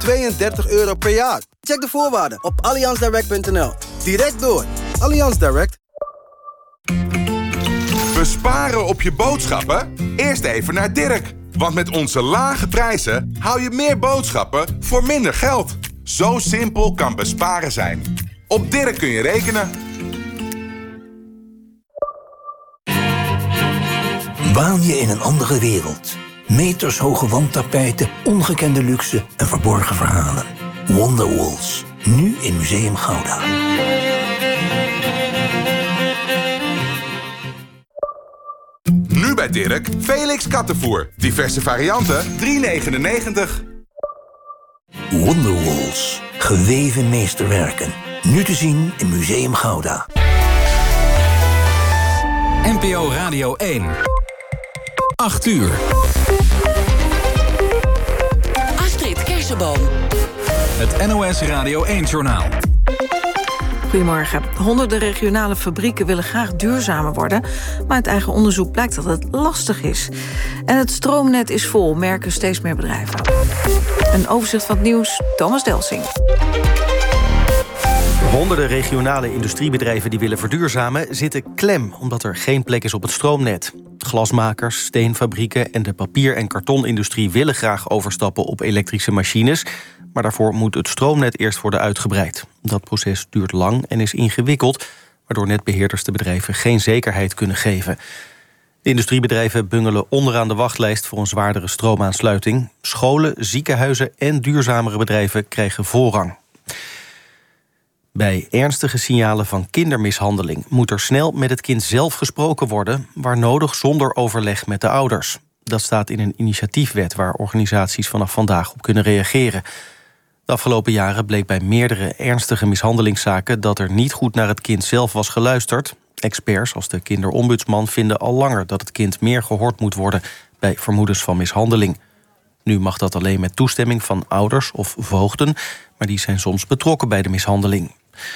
€32 per jaar. Check de voorwaarden op allianzdirect.nl. Direct door. Allianz Direct. Besparen op je boodschappen? Eerst even naar Dirk. Want met onze lage prijzen hou je meer boodschappen voor minder geld. Zo simpel kan besparen zijn. Op Dirk kun je rekenen. Waan je in een andere wereld? Metershoge wandtapijten, ongekende luxe en verborgen verhalen. Wonderwalls, nu in Museum Gouda. Nu bij Dirk, Felix kattenvoer. Diverse varianten, €3,99. Wonderwalls, geweven meesterwerken. Nu te zien in Museum Gouda. NPO Radio 1. 8 uur. Astrid Kersenboom. Het NOS Radio 1-journaal. Goedemorgen. Honderden regionale fabrieken willen graag duurzamer worden, maar uit eigen onderzoek blijkt dat het lastig is. En het stroomnet is vol, merken steeds meer bedrijven. Een overzicht van het nieuws, Thomas Delsing. Honderden regionale industriebedrijven die willen verduurzamen zitten klem omdat er geen plek is op het stroomnet. Glasmakers, steenfabrieken en de papier- en kartonindustrie willen graag overstappen op elektrische machines, maar daarvoor moet het stroomnet eerst worden uitgebreid. Dat proces duurt lang en is ingewikkeld, waardoor netbeheerders de bedrijven geen zekerheid kunnen geven. De industriebedrijven bungelen onderaan de wachtlijst voor een zwaardere stroomaansluiting. Scholen, ziekenhuizen en duurzamere bedrijven krijgen voorrang. Bij ernstige signalen van kindermishandeling moet er snel met het kind zelf gesproken worden, waar nodig zonder overleg met de ouders. Dat staat in een initiatiefwet waar organisaties vanaf vandaag op kunnen reageren. De afgelopen jaren bleek bij meerdere ernstige mishandelingszaken dat er niet goed naar het kind zelf was geluisterd. Experts als de kinderombudsman vinden al langer dat het kind meer gehoord moet worden bij vermoedens van mishandeling. Nu mag dat alleen met toestemming van ouders of voogden, maar die zijn soms betrokken bij de mishandeling.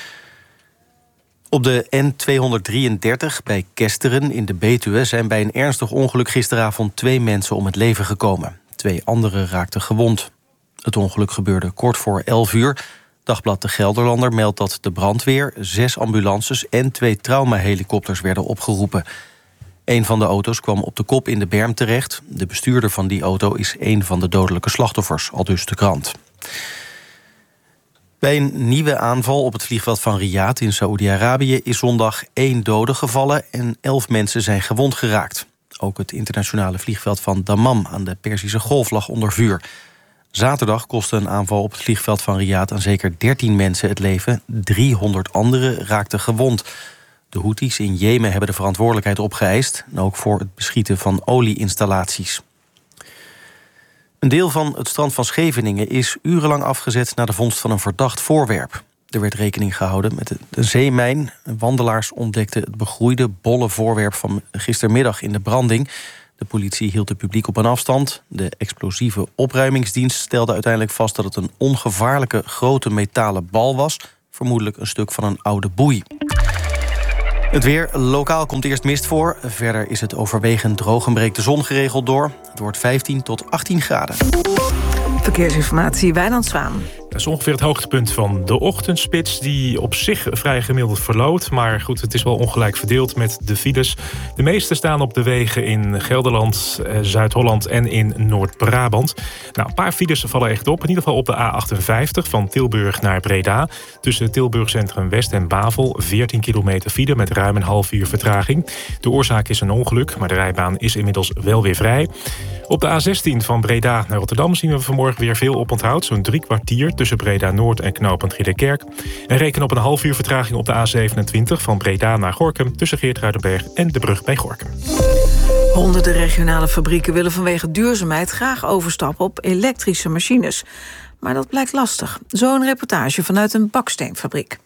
Op de N233 bij Kesteren in de Betuwe zijn bij een ernstig ongeluk gisteravond 2 mensen om het leven gekomen. 2 anderen raakten gewond. Het ongeluk gebeurde kort voor 11 uur. Dagblad De Gelderlander meldt dat de brandweer, 6 ambulances en 2 traumahelikopters werden opgeroepen. Een van de auto's kwam op de kop in de berm terecht. De bestuurder van die auto is een van de dodelijke slachtoffers, aldus de krant. Bij een nieuwe aanval op het vliegveld van Riyadh in Saoedi-Arabië is zondag 1 dode gevallen en 11 mensen zijn gewond geraakt. Ook het internationale vliegveld van Dammam aan de Perzische Golf lag onder vuur. Zaterdag kostte een aanval op het vliegveld van Riyadh aan zeker 13 mensen het leven. 300 anderen raakten gewond. De Houthis in Jemen hebben de verantwoordelijkheid opgeëist, en ook voor het beschieten van olieinstallaties. Een deel van het strand van Scheveningen is urenlang afgezet na de vondst van een verdacht voorwerp. Er werd rekening gehouden met een zeemijn. Wandelaars ontdekten het begroeide, bolle voorwerp van gistermiddag in de branding. De politie hield het publiek op een afstand. De explosieve opruimingsdienst stelde uiteindelijk vast dat het een ongevaarlijke grote metalen bal was. Vermoedelijk een stuk van een oude boei. Het weer. Lokaal komt eerst mist voor. Verder is het overwegend droog en breekt de zon geregeld door. Het wordt 15 tot 18 graden. Verkeersinformatie, Wijnand Zwaan. Dat is ongeveer het hoogtepunt van de ochtendspits, die op zich vrij gemiddeld verloopt. Maar goed, het is wel ongelijk verdeeld met de files. De meeste staan op de wegen in Gelderland, Zuid-Holland en in Noord-Brabant. Nou, een paar files vallen echt op. In ieder geval op de A58 van Tilburg naar Breda. Tussen Tilburg Centrum West en Bavel 14 kilometer file met ruim een half uur vertraging. De oorzaak is een ongeluk, maar de rijbaan is inmiddels wel weer vrij. Op de A16 van Breda naar Rotterdam zien we vanmorgen weer veel oponthoud. Zo'n 3 kwartier tussen Breda Noord en knooppunt Ridderkerk. En reken op een half uur vertraging op de A27 van Breda naar Gorinchem tussen Geertruidenberg en de brug bij Gorinchem. Honderden regionale fabrieken willen vanwege duurzaamheid graag overstappen op elektrische machines. Maar dat blijkt lastig. Zo'n reportage vanuit een baksteenfabriek.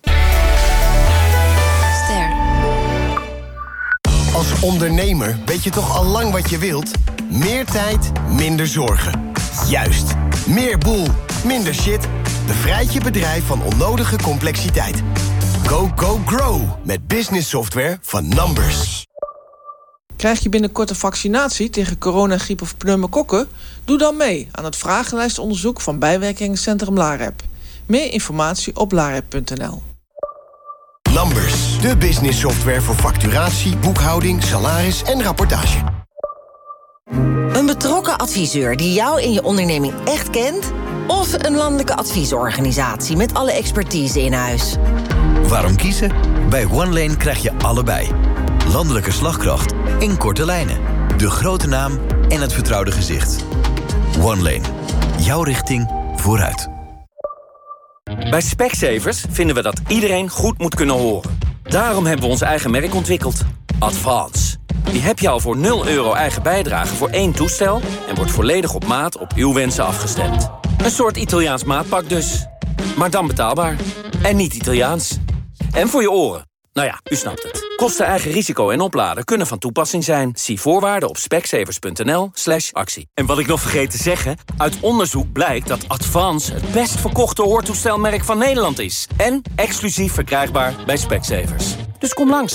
Als ondernemer weet je toch al lang wat je wilt? Meer tijd, minder zorgen. Juist. Meer boel, minder shit. Bevrijd je bedrijf van onnodige complexiteit. Go, go, grow. Met business software van Numbers. Krijg je binnenkort een vaccinatie tegen corona, griep of pneumokokken? Doe dan mee aan het vragenlijstonderzoek van bijwerkingencentrum LAREP. Meer informatie op larep.nl. Numbers, de business software voor facturatie, boekhouding, salaris en rapportage. Een betrokken adviseur die jou en je onderneming echt kent? Of een landelijke adviesorganisatie met alle expertise in huis? Waarom kiezen? Bij OneLane krijg je allebei. Landelijke slagkracht in korte lijnen. De grote naam en het vertrouwde gezicht. OneLane. Jouw richting vooruit. Bij Specsavers vinden we dat iedereen goed moet kunnen horen. Daarom hebben we ons eigen merk ontwikkeld. Advance. Die heb je al voor €0 eigen bijdrage voor 1 toestel... en wordt volledig op maat op uw wensen afgestemd. Een soort Italiaans maatpak dus. Maar dan betaalbaar. En niet Italiaans. En voor je oren. Nou ja, u snapt het. Kosten, eigen risico en opladen kunnen van toepassing zijn. Zie voorwaarden op specsavers.nl/actie. En wat ik nog vergeet te zeggen... uit onderzoek blijkt dat Advance het best verkochte hoortoestelmerk van Nederland is. En exclusief verkrijgbaar bij Specsavers. Dus kom langs.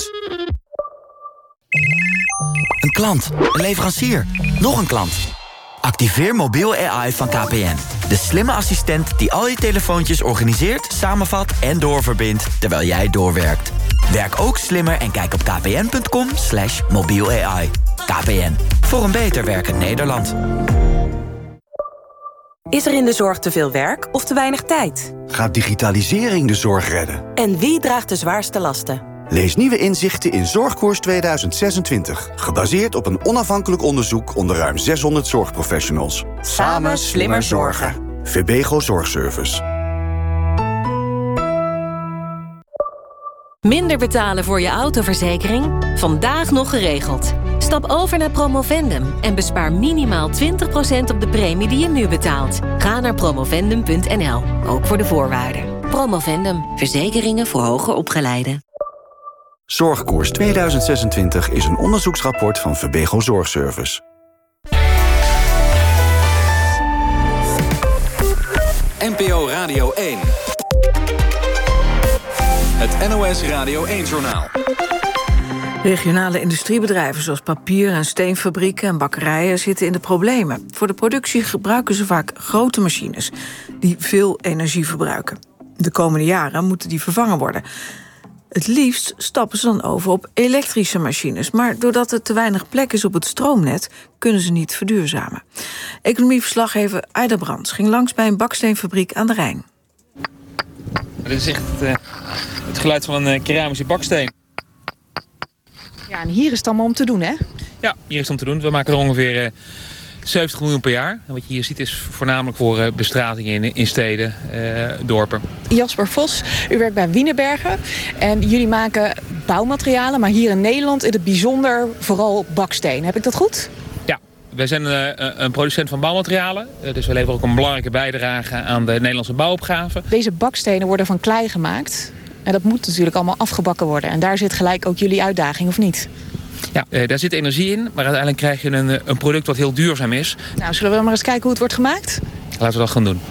Een klant, een leverancier, nog een klant. Activeer mobiel AI van KPN. De slimme assistent die al je telefoontjes organiseert, samenvat en doorverbindt terwijl jij doorwerkt. Werk ook slimmer en kijk op kpn.com/mobiel-AI. KPN, voor een beter werkend Nederland. Is er in de zorg te veel werk of te weinig tijd? Gaat digitalisering de zorg redden? En wie draagt de zwaarste lasten? Lees nieuwe inzichten in Zorgkoers 2026. Gebaseerd op een onafhankelijk onderzoek onder ruim 600 zorgprofessionals. Samen slimmer zorgen. Verbego Zorgservice. Minder betalen voor je autoverzekering? Vandaag nog geregeld. Stap over naar Promovendum en bespaar minimaal 20% op de premie die je nu betaalt. Ga naar promovendum.nl, ook voor de voorwaarden. Promovendum, verzekeringen voor hoger opgeleiden. Zorgkoers 2026 is een onderzoeksrapport van Verbego Zorgservice. NPO Radio 1. Het NOS Radio 1-journaal. Regionale industriebedrijven zoals papier- en steenfabrieken en bakkerijen zitten in de problemen. Voor de productie gebruiken ze vaak grote machines die veel energie verbruiken. De komende jaren moeten die vervangen worden. Het liefst stappen ze dan over op elektrische machines, maar doordat er te weinig plek is op het stroomnet, kunnen ze niet verduurzamen. Economieverslaggever Aida Brands ging langs bij een baksteenfabriek aan de Rijn. Dit is echt het geluid van een keramische baksteen. Ja, en hier is het allemaal om te doen, hè? Ja, hier is het om te doen. We maken er ongeveer 70 miljoen per jaar. En wat je hier ziet is voornamelijk voor bestratingen in steden, dorpen. Jasper Vos, u werkt bij Wienerberger. En jullie maken bouwmaterialen, maar hier in Nederland in het bijzonder vooral baksteen. Heb ik dat goed? Ja, wij zijn een producent van bouwmaterialen. Dus we leveren ook een belangrijke bijdrage aan de Nederlandse bouwopgave. Deze bakstenen worden van klei gemaakt. En dat moet natuurlijk allemaal afgebakken worden. En daar zit gelijk ook jullie uitdaging, of niet? Ja, daar zit energie in, maar uiteindelijk krijg je een product wat heel duurzaam is. Nou, zullen we maar eens kijken hoe het wordt gemaakt? Laten we dat gaan doen.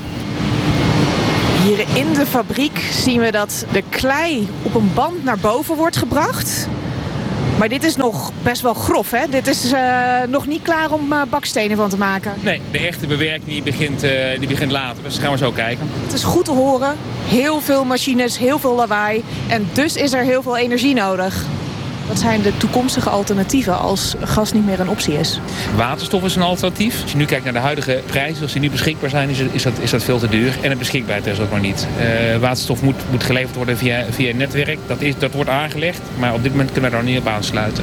Hier in de fabriek zien we dat de klei op een band naar boven wordt gebracht. Maar dit is nog best wel grof, hè? Dit is nog niet klaar om bakstenen van te maken. Nee, de echte bewerking die begint later. Dus gaan we zo kijken. Het is goed te horen. Heel veel machines, heel veel lawaai. En dus is er heel veel energie nodig. Wat zijn de toekomstige alternatieven als gas niet meer een optie is? Waterstof is een alternatief. Als je nu kijkt naar de huidige prijzen, zoals die nu beschikbaar zijn, is dat veel te duur. En het beschikbaarheid is ook nog niet. Waterstof moet geleverd worden via een netwerk. Dat wordt aangelegd, maar op dit moment kunnen we daar niet op aansluiten.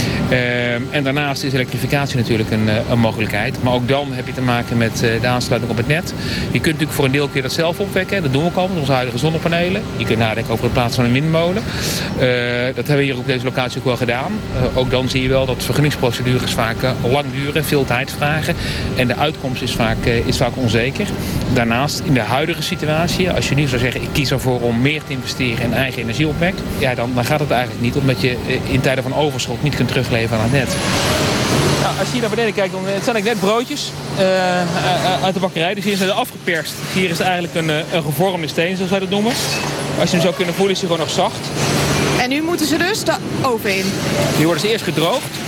En daarnaast is elektrificatie natuurlijk een mogelijkheid. Maar ook dan heb je te maken met de aansluiting op het net. Je kunt natuurlijk voor een deel dat zelf opwekken. Dat doen we ook al met onze huidige zonnepanelen. Je kunt nadenken over het plaatsen van een windmolen. Dat hebben we hier op deze locatie ook wel gedaan. Ook dan zie je wel dat vergunningsprocedures vaak lang duren, veel tijd vragen. En de uitkomst is vaak onzeker. Daarnaast, in de huidige situatie, als je nu zou zeggen, ik kies ervoor om meer te investeren in eigen energieopwek, ja, dan gaat het eigenlijk niet, omdat je in tijden van overschot niet kunt terugleveren aan het net. Nou, als je hier naar beneden kijkt, dan zijn er net broodjes uit de bakkerij. Dus hier zijn ze afgeperst. Hier is eigenlijk een gevormde steen, zoals wij dat noemen. Als je hem zou kunnen voelen, is hij gewoon nog zacht. En nu moeten ze dus de oven in. Die worden ze eerst gedroogd.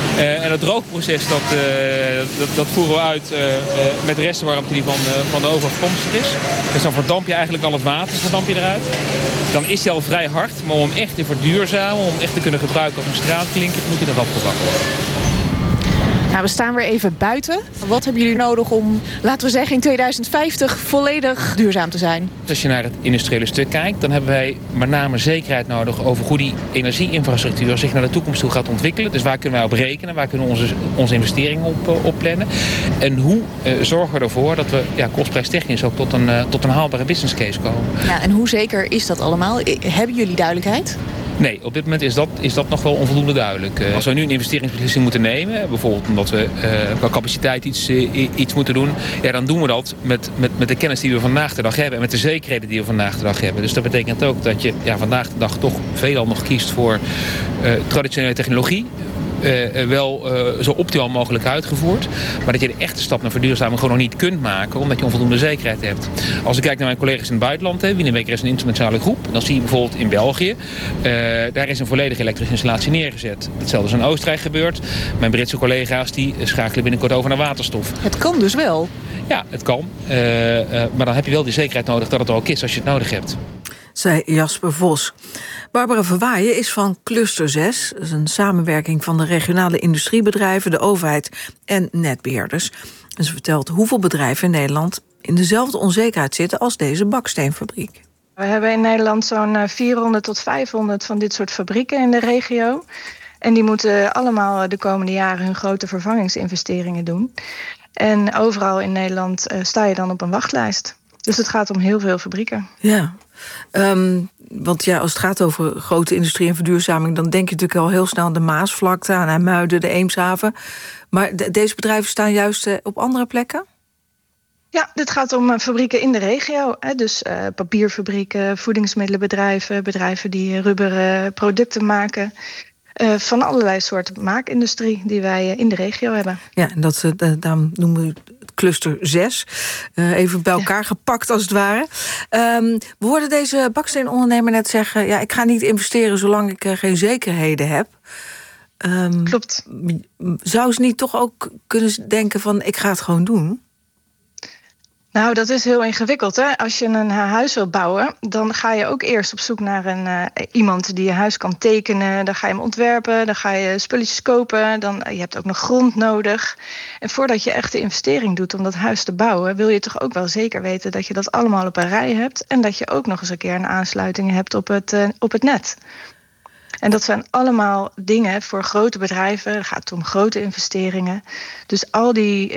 En het droogproces dat voeren we uit met de restwarmte die van de oven afkomstig is. Dus dan verdamp je eigenlijk al het water eruit. Dan is die al vrij hard, maar om echt te verduurzamen, om echt te kunnen gebruiken als een straatklinker, moet je dat afgebakken worden. Nou, we staan weer even buiten. Wat hebben jullie nodig om, laten we zeggen, in 2050 volledig duurzaam te zijn? Als je naar het industriële stuk kijkt, dan hebben wij met name zekerheid nodig over hoe die energieinfrastructuur zich naar de toekomst toe gaat ontwikkelen. Dus waar kunnen wij op rekenen, waar kunnen we onze investeringen op plannen? En hoe zorgen we ervoor dat we kostprijstechnisch ook tot een haalbare business case komen? Ja, en hoe zeker is dat allemaal? Hebben jullie duidelijkheid? Nee, op dit moment is dat nog wel onvoldoende duidelijk. Als we nu een investeringsbeslissing moeten nemen, bijvoorbeeld omdat we qua capaciteit iets moeten doen, dan doen we dat met de kennis die we vandaag de dag hebben en met de zekerheden die we vandaag de dag hebben. Dus dat betekent ook dat je vandaag de dag toch veelal nog kiest voor traditionele technologie. Wel zo optimaal mogelijk uitgevoerd. Maar dat je de echte stap naar verduurzaming gewoon nog niet kunt maken, omdat je onvoldoende zekerheid hebt. Als ik kijk naar mijn collega's in het buitenland, Wienerberger is een internationale groep. Dan zie je bijvoorbeeld in België, daar is een volledige elektrische installatie neergezet. Hetzelfde is in Oostenrijk gebeurd. Mijn Britse collega's die schakelen binnenkort over naar waterstof. Het kan dus wel? Ja, het kan. Maar dan heb je wel die zekerheid nodig dat het er ook is als je het nodig hebt. Zei Jasper Vos. Barbara Verwaaien is van Cluster 6. Dat is een samenwerking van de regionale industriebedrijven, de overheid en netbeheerders. En ze vertelt hoeveel bedrijven in Nederland in dezelfde onzekerheid zitten als deze baksteenfabriek. We hebben in Nederland zo'n 400 tot 500 van dit soort fabrieken in de regio. En die moeten allemaal de komende jaren hun grote vervangingsinvesteringen doen. En overal in Nederland sta je dan op een wachtlijst. Dus het gaat om heel veel fabrieken. Ja, want als het gaat over grote industrie en verduurzaming, dan denk je natuurlijk al heel snel aan de Maasvlakte, aan IJmuiden, de Eemshaven. Maar deze bedrijven staan juist op andere plekken? Ja, dit gaat om fabrieken in de regio. Dus papierfabrieken, voedingsmiddelenbedrijven, bedrijven die rubberen producten maken. Van allerlei soorten maakindustrie die wij in de regio hebben. Ja, en daarom noemen we het Cluster 6. Even bij elkaar gepakt als het ware. We hoorden deze baksteenondernemer net zeggen, ik ga niet investeren zolang ik geen zekerheden heb. Klopt. Zou ze niet toch ook kunnen denken van, ik ga het gewoon doen? Nou, dat is heel ingewikkeld, hè? Als je een huis wil bouwen, dan ga je ook eerst op zoek naar iemand die je huis kan tekenen. Dan ga je hem ontwerpen, dan ga je spulletjes kopen. Je hebt ook nog grond nodig. En voordat je echt de investering doet om dat huis te bouwen, wil je toch ook wel zeker weten dat je dat allemaal op een rij hebt. En dat je ook nog eens een keer een aansluiting hebt op het net. En dat zijn allemaal dingen voor grote bedrijven. Het gaat om grote investeringen. Dus al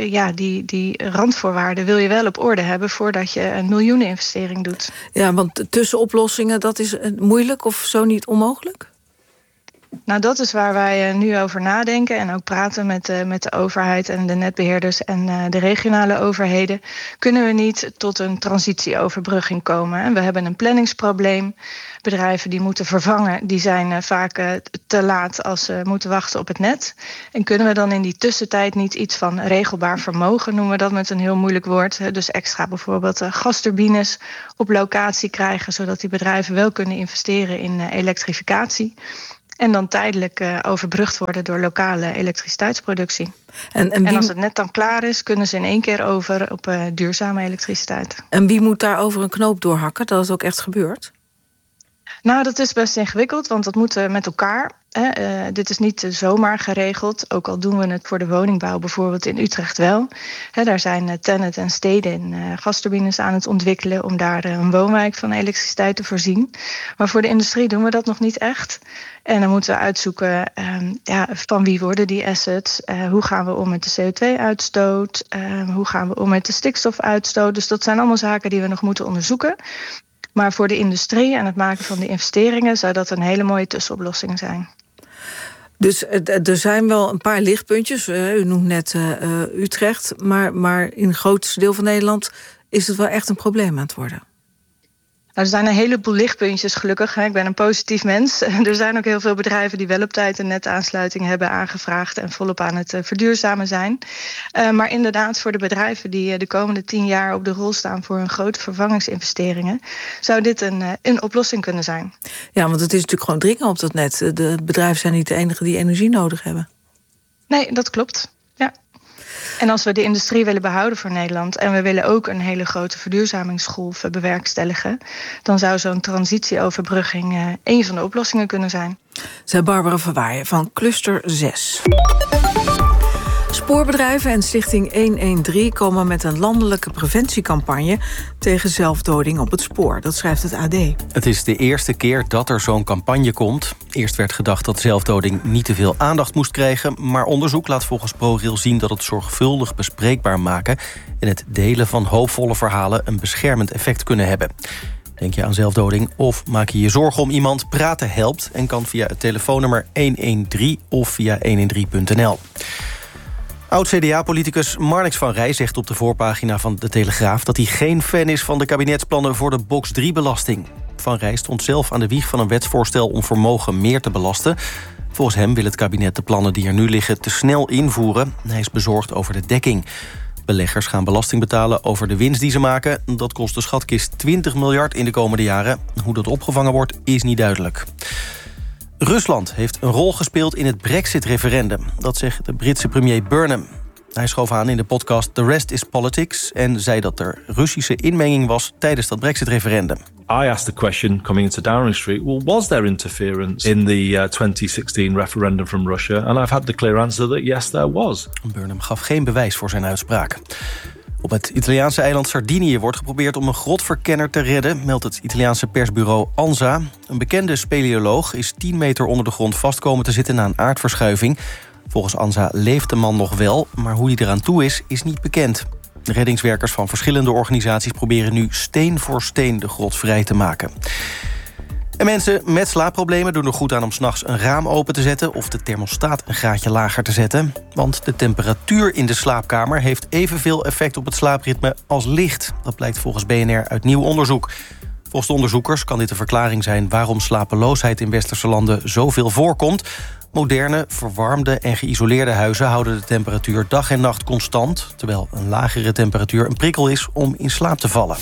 die randvoorwaarden wil je wel op orde hebben voordat je een miljoeneninvestering doet. Ja, want tussenoplossingen, dat is moeilijk of zo niet onmogelijk? Nou, dat is waar wij nu over nadenken en ook praten met de overheid en de netbeheerders en de regionale overheden. Kunnen we niet tot een transitieoverbrugging komen? We hebben een planningsprobleem. Bedrijven die moeten vervangen, die zijn vaak te laat als ze moeten wachten op het net. En kunnen we dan in die tussentijd niet iets van regelbaar vermogen, noemen we dat met een heel moeilijk woord. Dus extra bijvoorbeeld gasturbines op locatie krijgen, zodat die bedrijven wel kunnen investeren in elektrificatie. En dan tijdelijk overbrugd worden door lokale elektriciteitsproductie. En als het net dan klaar is, kunnen ze in één keer over op duurzame elektriciteit. En wie moet daar over een knoop doorhakken, dat het ook echt gebeurt? Nou, dat is best ingewikkeld, want dat moet met elkaar. Dit is niet zomaar geregeld, ook al doen we het voor de woningbouw bijvoorbeeld in Utrecht wel. Daar zijn Tennet en steden gasturbines aan het ontwikkelen om daar een woonwijk van elektriciteit te voorzien. Maar voor de industrie doen we dat nog niet echt. En dan moeten we uitzoeken van wie worden die assets, hoe gaan we om met de CO2-uitstoot, hoe gaan we om met de stikstofuitstoot. Dus dat zijn allemaal zaken die we nog moeten onderzoeken. Maar voor de industrie en het maken van de investeringen zou dat een hele mooie tussenoplossing zijn. Dus er zijn wel een paar lichtpuntjes. U noemt net Utrecht. Maar in het grootste deel van Nederland is het wel echt een probleem aan het worden. Nou, er zijn een heleboel lichtpuntjes, gelukkig. Ik ben een positief mens. Er zijn ook heel veel bedrijven die wel op tijd een netaansluiting hebben aangevraagd en volop aan het verduurzamen zijn. Maar inderdaad, voor de bedrijven die de komende 10 jaar op de rol staan voor hun grote vervangingsinvesteringen, zou dit een oplossing kunnen zijn. Ja, want het is natuurlijk gewoon dringen op dat net. De bedrijven zijn niet de enigen die energie nodig hebben. Nee, dat klopt. Ja. En als we de industrie willen behouden voor Nederland en we willen ook een hele grote verduurzamingsgolf bewerkstelligen, dan zou zo'n transitieoverbrugging een van de oplossingen kunnen zijn. Zei Barbara Verwaaien van Cluster 6. Spoorbedrijven en Stichting 113 komen met een landelijke preventiecampagne tegen zelfdoding op het spoor. Dat schrijft het AD. Het is de eerste keer dat er zo'n campagne komt. Eerst werd gedacht dat zelfdoding niet te veel aandacht moest krijgen, maar onderzoek laat volgens ProRail zien dat het zorgvuldig bespreekbaar maken en het delen van hoopvolle verhalen een beschermend effect kunnen hebben. Denk je aan zelfdoding of maak je je zorgen om iemand? Praten helpt en kan via het telefoonnummer 113 of via 113.nl. Oud-CDA-politicus Marnix van Rij zegt op de voorpagina van De Telegraaf dat hij geen fan is van de kabinetsplannen voor de box 3-belasting. Van Rij stond zelf aan de wieg van een wetsvoorstel om vermogen meer te belasten. Volgens hem wil het kabinet de plannen die er nu liggen te snel invoeren. Hij is bezorgd over de dekking. Beleggers gaan belasting betalen over de winst die ze maken. Dat kost de schatkist 20 miljard in de komende jaren. Hoe dat opgevangen wordt, is niet duidelijk. Rusland heeft een rol gespeeld in het Brexit-referendum. Dat zegt de Britse premier Burnham. Hij schoof aan in de podcast The Rest is Politics en zei dat er Russische inmenging was tijdens dat Brexit-referendum. I asked the question coming into Downing Street, well, was there interference in the 2016 referendum from Russia? And I've had the clear answer that yes, there was. Burnham gaf geen bewijs voor zijn uitspraak. Op het Italiaanse eiland Sardinië wordt geprobeerd om een grotverkenner te redden, meldt het Italiaanse persbureau ANSA. Een bekende speleoloog is 10 meter onder de grond vast komen te zitten na een aardverschuiving. Volgens ANSA leeft de man nog wel, maar hoe hij eraan toe is niet bekend. De reddingswerkers van verschillende organisaties proberen nu steen voor steen de grot vrij te maken. En mensen met slaapproblemen doen er goed aan om 's nachts een raam open te zetten of de thermostaat een graadje lager te zetten. Want de temperatuur in de slaapkamer heeft evenveel effect op het slaapritme als licht. Dat blijkt volgens BNR uit nieuw onderzoek. Volgens de onderzoekers kan dit de verklaring zijn waarom slapeloosheid in westerse landen zoveel voorkomt. Moderne, verwarmde en geïsoleerde huizen houden de temperatuur dag en nacht constant, terwijl een lagere temperatuur een prikkel is om in slaap te vallen.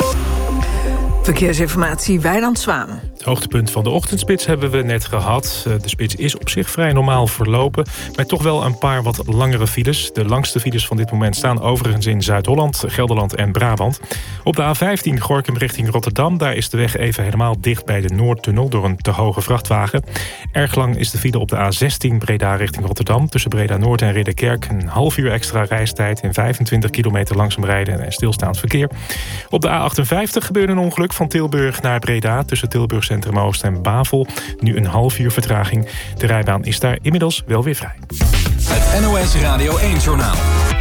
Verkeersinformatie, Wijnand Zwaan. Het hoogtepunt van de ochtendspits hebben we net gehad. De spits is op zich vrij normaal verlopen, maar toch wel een paar wat langere files. De langste files van dit moment staan overigens in Zuid-Holland, Gelderland en Brabant. Op de A15 Gorinchem richting Rotterdam, daar is de weg even helemaal dicht bij de Noordtunnel door een te hoge vrachtwagen. Erg lang is de file op de A16 Breda richting Rotterdam. Tussen Breda Noord en Ridderkerk een half uur extra reistijd en 25 kilometer langzaam rijden en stilstaand verkeer. Op de A58 gebeurde een ongeluk van Tilburg naar Breda tussen Tilburg Centrum Oost en Bavel. Nu een half uur vertraging. De rijbaan is daar inmiddels wel weer vrij. Het NOS Radio 1-journaal.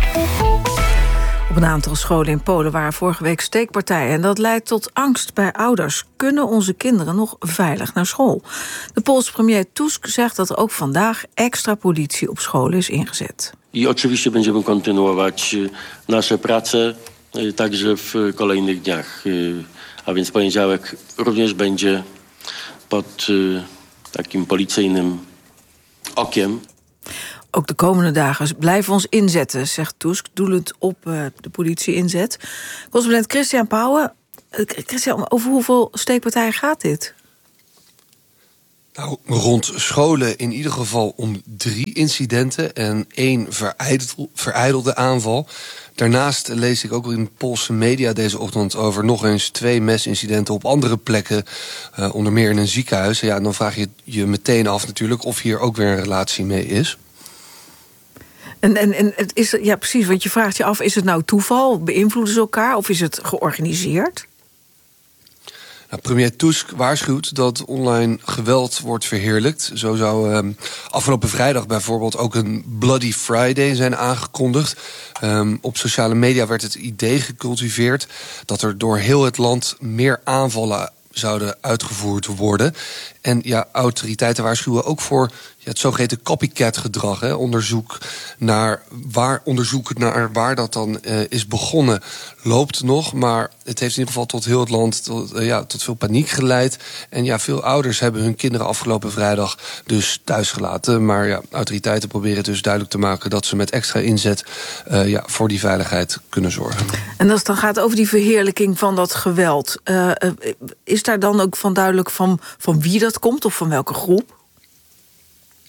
Op een aantal scholen in Polen waren vorige week steekpartijen en dat leidt tot angst bij ouders. Kunnen onze kinderen nog veilig naar school? De Poolse premier Tusk zegt dat er ook vandaag extra politie op scholen is ingezet. I oczywiście będziemy kontynuować nasze prace także w kolejnych dniach. A więc poniedziałek również będzie pod takim policyjnym okiem. Ook de komende dagen blijven we ons inzetten, zegt Tusk, doelend op de politie-inzet. Correspondent Christian Pauwen. Christian, over hoeveel steekpartijen gaat dit? Nou, rond scholen in ieder geval om 3 incidenten en 1 verijdelde aanval. Daarnaast lees ik ook in Poolse media deze ochtend over nog eens 2 mesincidenten op andere plekken, onder meer in een ziekenhuis. Ja, en dan vraag je je meteen af natuurlijk of hier ook weer een relatie mee is. En het is, ja, precies, want je vraagt je af, is het nou toeval? Beïnvloeden ze elkaar of is het georganiseerd? Nou, premier Tusk waarschuwt dat online geweld wordt verheerlijkt. Zo zou afgelopen vrijdag bijvoorbeeld ook een Bloody Friday zijn aangekondigd. Op sociale media werd het idee gecultiveerd dat er door heel het land meer aanvallen zouden uitgevoerd worden. En ja, autoriteiten waarschuwen ook voor het zogeheten copycat-gedrag. Onderzoek naar waar dat dan is begonnen loopt nog. Maar het heeft in ieder geval tot heel het land tot veel paniek geleid. En ja, veel ouders hebben hun kinderen afgelopen vrijdag dus thuis gelaten. Maar ja, autoriteiten proberen dus duidelijk te maken dat ze met extra inzet voor die veiligheid kunnen zorgen. En als het dan gaat over die verheerlijking van dat geweld, is daar dan ook van duidelijk van wie dat komt of van welke groep?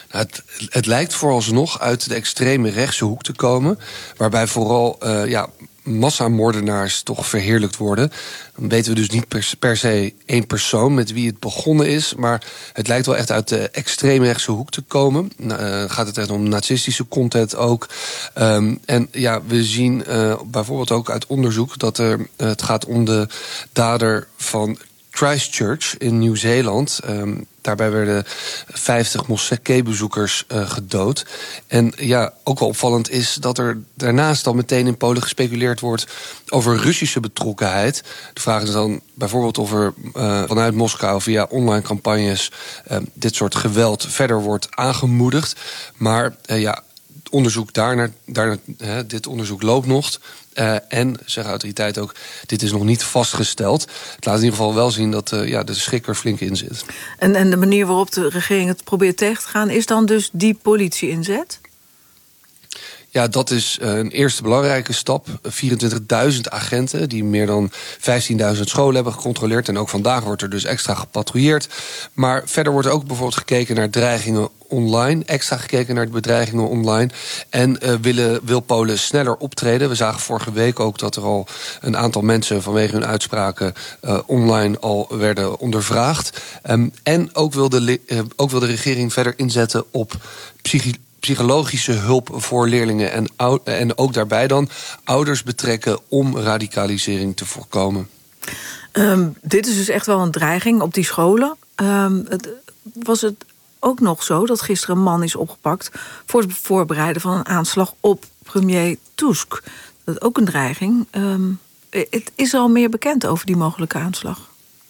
Nou, het lijkt vooralsnog uit de extreme rechtse hoek te komen, waarbij vooral massamoordenaars toch verheerlijkt worden. Dan weten we dus niet per se één persoon met wie het begonnen is, maar het lijkt wel echt uit de extreme rechtse hoek te komen. Gaat het echt om nazistische content ook. We zien bijvoorbeeld ook uit onderzoek dat het gaat om de dader van Christchurch in Nieuw-Zeeland. Daarbij werden 50 moskeebezoekers gedood. En ook wel opvallend is dat er daarnaast al meteen in Polen gespeculeerd wordt over Russische betrokkenheid. De vraag is dan bijvoorbeeld of er vanuit Moskou via online campagnes dit soort geweld verder wordt aangemoedigd. Maar onderzoek dit onderzoek loopt nog. En, zeggen autoriteiten ook, dit is nog niet vastgesteld. Het laat in ieder geval wel zien dat de schrik er flink in zit. En de manier waarop de regering het probeert tegen te gaan, is dan dus die politie-inzet? Ja, dat is een eerste belangrijke stap. 24.000 agenten die meer dan 15.000 scholen hebben gecontroleerd. En ook vandaag wordt er dus extra gepatrouilleerd. Maar verder wordt ook bijvoorbeeld gekeken naar dreigingen online. Extra gekeken naar de bedreigingen online. En wil Polen sneller optreden. We zagen vorige week ook dat er al een aantal mensen vanwege hun uitspraken online al werden ondervraagd. En ook wil de regering verder inzetten op psychologische hulp voor leerlingen en ook daarbij dan ouders betrekken om radicalisering te voorkomen. Dit is dus echt wel een dreiging op die scholen. Was het ook nog zo dat gisteren een man is opgepakt voor het voorbereiden van een aanslag op premier Tusk? Dat is ook een dreiging. Het is al meer bekend over die mogelijke aanslag.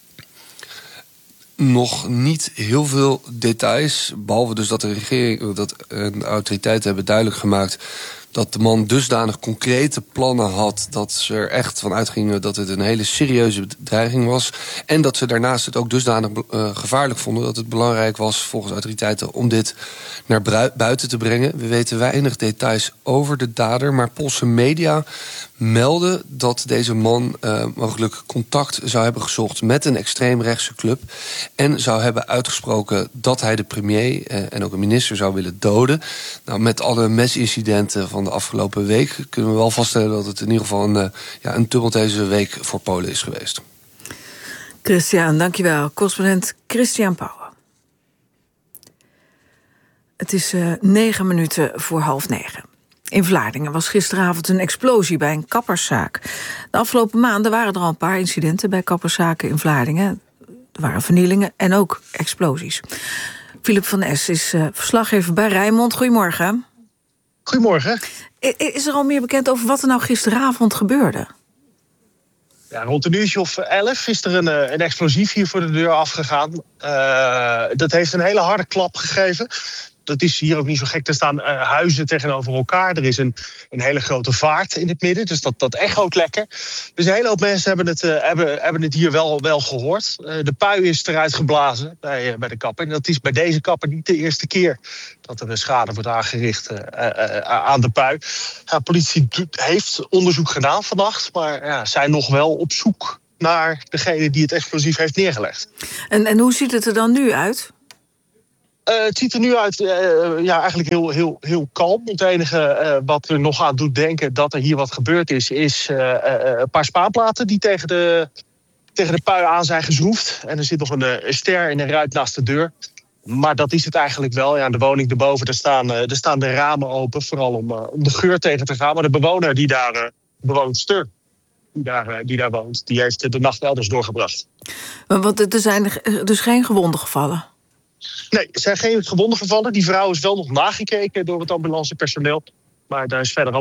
Nog niet heel veel details, behalve dus dat de regering, dat de autoriteiten hebben duidelijk gemaakt dat de man dusdanig concrete plannen had dat ze er echt van uitgingen dat het een hele serieuze bedreiging was. En dat ze daarnaast het ook dusdanig gevaarlijk vonden dat het belangrijk was volgens autoriteiten om dit naar buiten te brengen. We weten weinig details over de dader, maar Poolse media melden dat deze man mogelijk contact zou hebben gezocht met een extreemrechtse club en zou hebben uitgesproken dat hij de premier en ook een minister zou willen doden. Nou, met alle mesincidenten van de afgelopen week kunnen we wel vaststellen dat het in ieder geval een tumultueuze week voor Polen is geweest. Christian, dankjewel. Correspondent Christian Pauwen. Het is 9 minuten voor 8:30. In Vlaardingen was gisteravond een explosie bij een kapperszaak. De afgelopen maanden waren er al een paar incidenten bij kapperszaken in Vlaardingen. Er waren vernielingen en ook explosies. Philip van Es is verslaggever bij Rijnmond. Goedemorgen. Goedemorgen. Is er al meer bekend over wat er nou gisteravond gebeurde? Ja, rond een uurtje of 11 is er een explosief hier voor de deur afgegaan. Dat heeft een hele harde klap gegeven. Dat is hier ook niet zo gek. Er staan huizen tegenover elkaar. Er is een hele grote vaart in het midden. Dus dat echoot lekker. Dus een hele hoop mensen hebben het hier wel gehoord. De pui is eruit geblazen bij de kapper. En dat is bij deze kapper niet de eerste keer dat er een schade wordt aangericht aan de pui. De politie heeft onderzoek gedaan vannacht. Maar zijn nog wel op zoek naar degene die het explosief heeft neergelegd. En hoe ziet het er dan nu uit? Het ziet er nu uit eigenlijk heel kalm. Het enige wat er nog aan doet denken dat er hier wat gebeurd is een paar spaanplaten die tegen de pui aan zijn geschroefd. En er zit nog een ster in een ruit naast de deur. Maar dat is het eigenlijk wel. Ja, de woning erboven, daar staan de ramen open. Vooral om de geur tegen te gaan. Maar de bewoner die daar bewoonster die daar woont, die heeft de nacht elders doorgebracht. Want er zijn dus geen gewonden gevallen? Nee, er zijn geen gewonden gevallen. Die vrouw is wel nog nagekeken door het ambulancepersoneel. Maar daar is verder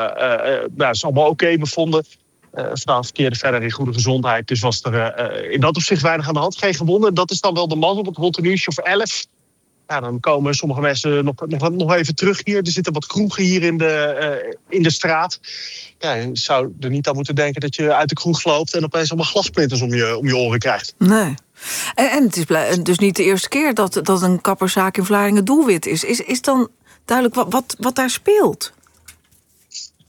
is allemaal oké bevonden. Vrouw verkeerde verder in goede gezondheid. Dus was er in dat opzicht weinig aan de hand. Geen gewonden. Dat is dan wel de man op het rond een uurtje of 11. Ja, dan komen sommige mensen nog even terug hier. Er zitten wat kroegen hier in de straat. Ja, je zou er niet aan moeten denken dat je uit de kroeg loopt en opeens allemaal glassplinters om je oren krijgt. Nee. En het is dus niet de eerste keer dat een kapperszaak in Vlaardingen doelwit is. Is dan duidelijk wat daar speelt?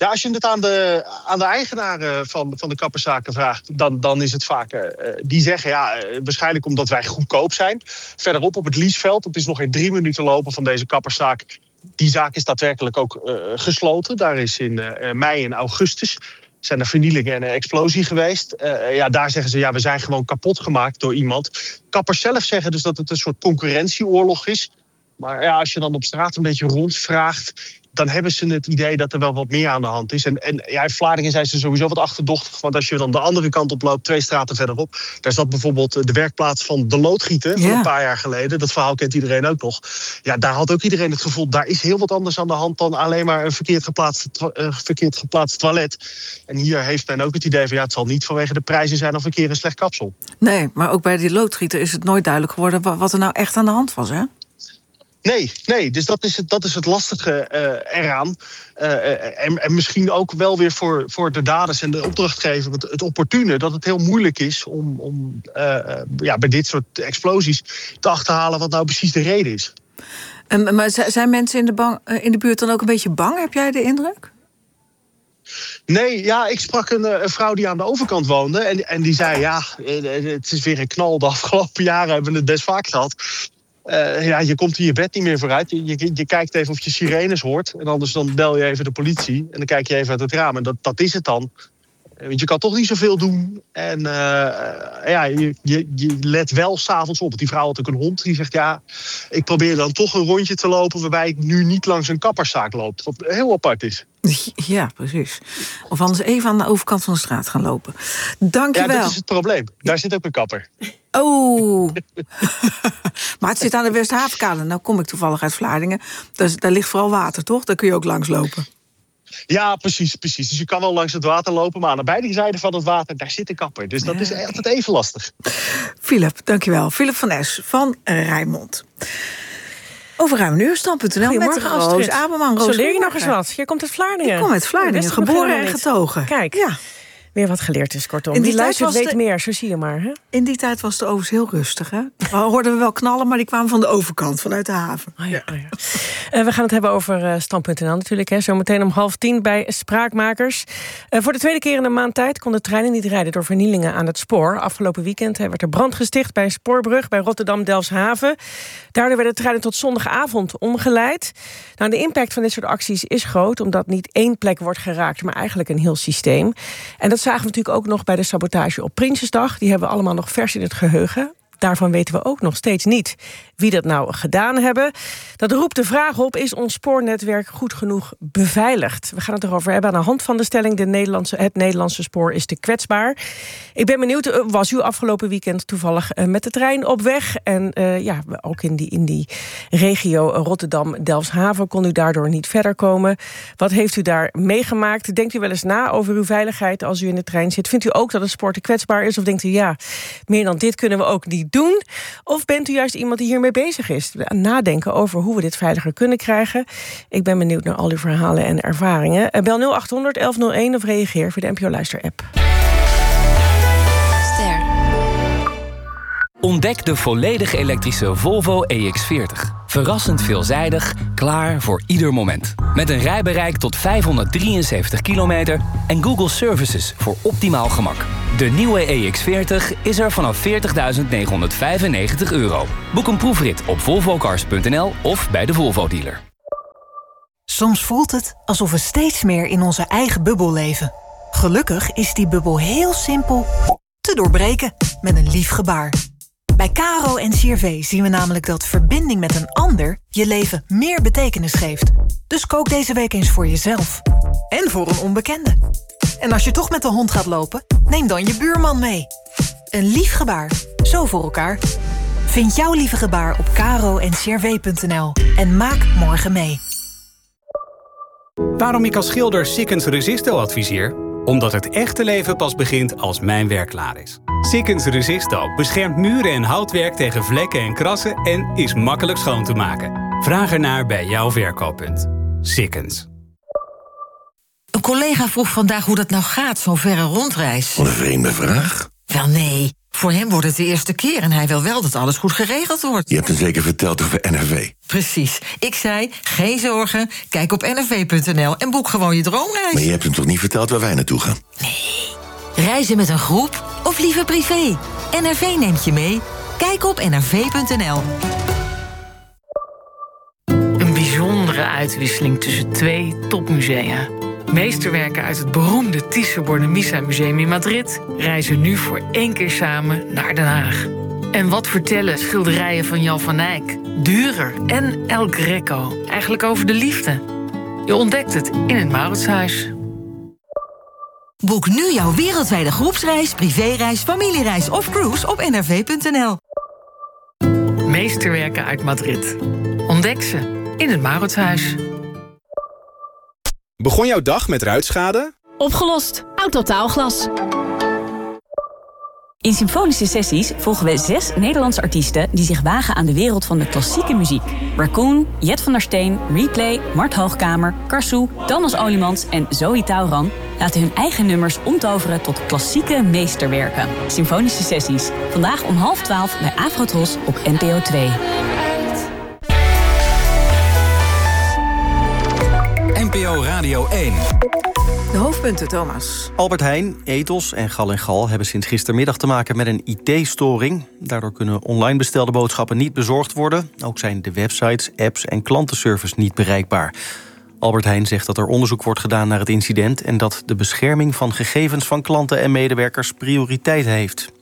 Ja, als je het aan de eigenaren van de kapperszaken vraagt, dan is het vaak. Die zeggen waarschijnlijk omdat wij goedkoop zijn. Verderop op het Liesveld, het is nog in 3 minuten lopen van deze kapperszaak. Die zaak is daadwerkelijk ook gesloten. Daar is in mei en augustus zijn er vernielingen en een explosie geweest. Daar zeggen ze, we zijn gewoon kapot gemaakt door iemand. Kappers zelf zeggen dus dat het een soort concurrentieoorlog is. Maar als je dan op straat een beetje rondvraagt, dan hebben ze het idee dat er wel wat meer aan de hand is. En in Vlaardingen zijn ze sowieso wat achterdochtig. Want als je dan de andere kant op loopt, 2 straten verderop, daar zat bijvoorbeeld de werkplaats van de loodgieter van een paar jaar geleden. Dat verhaal kent iedereen ook nog. Ja, daar had ook iedereen het gevoel, daar is heel wat anders aan de hand dan alleen maar een verkeerd geplaatst toilet. En hier heeft men ook het idee van, het zal niet vanwege de prijzen zijn of een keer een slecht kapsel. Nee, maar ook bij die loodgieter is het nooit duidelijk geworden wat er nou echt aan de hand was, hè? Nee, dus dat is het lastige eraan. En misschien ook wel weer voor de daders en de opdrachtgever het opportune, dat het heel moeilijk is om bij dit soort explosies te achterhalen wat nou precies de reden is. Maar zijn mensen in de buurt dan ook een beetje bang? Heb jij de indruk? Nee, ik sprak een vrouw die aan de overkant woonde. En die zei, het is weer een knal. De afgelopen jaren hebben we het best vaak gehad. Je komt hier je bed niet meer vooruit. Je kijkt even of je sirenes hoort. En anders dan bel je even de politie. En dan kijk je even uit het raam. En dat is het dan. Want je kan toch niet zoveel doen. En je let wel 's avonds op. Die vrouw had ook een hond. Die zegt, ik probeer dan toch een rondje te lopen waarbij ik nu niet langs een kapperszaak loop. Wat heel apart is. Ja, precies. Of anders even aan de overkant van de straat gaan lopen. Dank je wel. Dat is het probleem. Daar zit ook een kapper. Oh. Maar het zit aan de Westhavenkade. Nou kom ik toevallig uit Vlaardingen. Dus daar ligt vooral water, toch? Daar kun je ook langs lopen. Ja, precies. Dus je kan wel langs het water lopen, maar aan beide zijden van het water, daar zit een kapper. Dus dat is altijd even lastig. Philip, dankjewel. Philip van Es van Rijnmond. Over ruim een uur, Stand.nl met Roos Aberman. Zo leer je nog eens wat. Je komt uit Vlaardingen. Ik kom uit Vlaardingen, geboren en getogen. Kijk, weer wat geleerd is, kortom. Die luistert weet meer, zo zie je maar. Hè? In die tijd was het overigens heel rustig. Hè? We hoorden wel knallen, maar die kwamen van de overkant, vanuit de haven. We gaan het hebben over Stand.nl natuurlijk. Hè. Zometeen om 9:30 bij Spraakmakers. Voor de tweede keer in een maand tijd konden treinen niet rijden door vernielingen aan het spoor. Afgelopen weekend werd er brand gesticht bij een spoorbrug bij Rotterdam-Delfshaven. Daardoor werden treinen tot zondagavond omgeleid. Nou, de impact van dit soort acties is groot, omdat niet één plek wordt geraakt, maar eigenlijk een heel systeem. En dat zagen we natuurlijk ook nog bij de sabotage op Prinsjesdag. Die hebben we allemaal nog vers in het geheugen. Daarvan weten we ook nog steeds niet wie dat nou gedaan hebben. Dat roept de vraag op, is ons spoornetwerk goed genoeg beveiligd? We gaan het erover hebben aan de hand van de stelling, het Nederlandse spoor is te kwetsbaar. Ik ben benieuwd, was u afgelopen weekend toevallig met de trein op weg? En ook in die regio Rotterdam-Delfshaven kon u daardoor niet verder komen. Wat heeft u daar meegemaakt? Denkt u wel eens na over uw veiligheid als u in de trein zit? Vindt u ook dat het spoor te kwetsbaar is? Of denkt u, meer dan dit kunnen we ook niet doen? Of bent u juist iemand die hiermee bezig is? Nadenken over hoe we dit veiliger kunnen krijgen. Ik ben benieuwd naar al uw verhalen en ervaringen. Bel 0800 1101 of reageer via de NPO Luister-app. Ontdek de volledig elektrische Volvo EX40. Verrassend veelzijdig, klaar voor ieder moment. Met een rijbereik tot 573 kilometer en Google Services voor optimaal gemak. De nieuwe EX40 is er vanaf €40.995. Boek een proefrit op volvocars.nl of bij de Volvo-dealer. Soms voelt het alsof we steeds meer in onze eigen bubbel leven. Gelukkig is die bubbel heel simpel te doorbreken met een lief gebaar. Bij KRO en CRV zien we namelijk dat verbinding met een ander je leven meer betekenis geeft. Dus kook deze week eens voor jezelf. En voor een onbekende. En als je toch met de hond gaat lopen, neem dan je buurman mee. Een lief gebaar, zo voor elkaar. Vind jouw lieve gebaar op kro-en-crv.nl en maak morgen mee. Waarom ik als schilder Sikkens Resisto adviseer? Omdat het echte leven pas begint als mijn werk klaar is. Sikkens Resisto beschermt muren en houtwerk tegen vlekken en krassen en is makkelijk schoon te maken. Vraag ernaar bij jouw verkooppunt. Sikkens. Een collega vroeg vandaag hoe dat nou gaat, zo'n verre rondreis. Wat een vreemde vraag. Wel nee, Voor hem wordt het de eerste keer en hij wil wel dat alles goed geregeld wordt. Je hebt hem zeker verteld over NRV. Precies. Ik zei, geen zorgen, kijk op nrv.nl en boek gewoon je droomreis. Maar je hebt hem toch niet verteld waar wij naartoe gaan? Nee. Reizen met een groep of liever privé? NRV neemt je mee. Kijk op nrv.nl. Een bijzondere uitwisseling tussen 2 topmusea. Meesterwerken uit het beroemde Thyssen-Bornemisza Museum in Madrid reizen nu voor 1 keer samen naar Den Haag. En wat vertellen schilderijen van Jan van Eyck, Dürer en El Greco eigenlijk over de liefde? Je ontdekt het in het Mauritshuis. Boek nu jouw wereldwijde groepsreis, privéreis, familiereis of cruise op nrv.nl. Meesterwerken uit Madrid. Ontdek ze in het Mauritshuis. Begon jouw dag met ruitschade? Opgelost. Autotaalglas. In Symfonische Sessies volgen we 6 Nederlandse artiesten die zich wagen aan de wereld van de klassieke muziek. Raccoon, Jet van der Steen, Replay, Mart Hoogkamer, Karsou, Thomas Olimans en Zoe Tauran laten hun eigen nummers omtoveren tot klassieke meesterwerken. Symfonische Sessies. Vandaag om 11:30 bij Afrotros op NPO 2. NPO Radio 1. De hoofdpunten, Thomas. Albert Heijn, Ethos en Gal & Gal hebben sinds gistermiddag te maken met een IT-storing. Daardoor kunnen online bestelde boodschappen niet bezorgd worden. Ook zijn de websites, apps en klantenservice niet bereikbaar. Albert Heijn zegt dat er onderzoek wordt gedaan naar het incident en dat de bescherming van gegevens van klanten en medewerkers prioriteit heeft.